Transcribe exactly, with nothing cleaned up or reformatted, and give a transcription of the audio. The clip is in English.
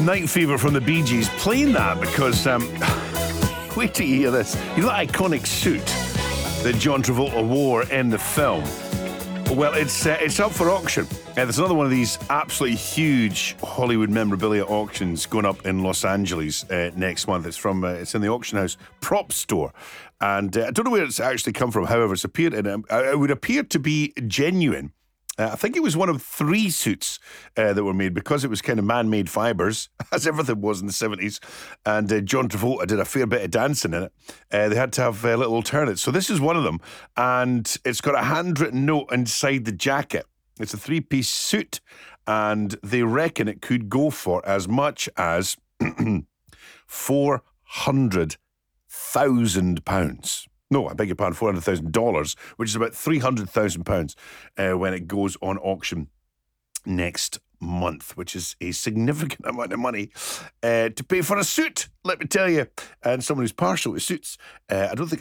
Night Fever from the Bee Gees, playing that because, um, wait till you hear this. You know that iconic suit that John Travolta wore in the film? Well, it's uh, it's up for auction. Uh, there's another one of these absolutely huge Hollywood memorabilia auctions going up in Los Angeles uh, next month. It's from uh, it's in the auction house Prop Store, and uh, I don't know where it's actually come from. However, it's appeared in, um, it would appear to be genuine. Uh, I think it was one of three suits uh, that were made because it was kind of man-made fibres, as everything was in the seventies. And uh, John Travolta did a fair bit of dancing in it. Uh, they had to have uh, little alternates. So this is one of them. And it's got a handwritten note inside the jacket. It's a three-piece suit. And they reckon it could go for as much as four hundred thousand pounds. No, I beg your pardon, four hundred thousand dollars, which is about three hundred thousand pounds uh, when it goes on auction next month, which is a significant amount of money uh, to pay for a suit, let me tell you. And someone who's partial to suits, uh, I don't think